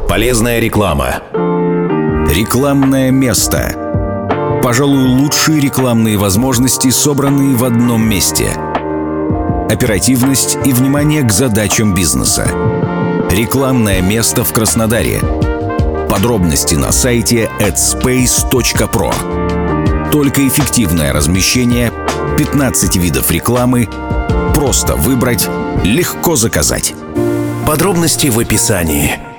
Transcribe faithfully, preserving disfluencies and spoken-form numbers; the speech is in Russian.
Полезная реклама. Рекламное место. Пожалуй, лучшие рекламные возможности, собранные в одном месте. Оперативность и внимание к задачам бизнеса. Рекламное место в Краснодаре. Подробности на сайте addspace точка про. Только эффективное размещение, пятнадцать видов рекламы, просто выбрать, легко заказать. Подробности в описании.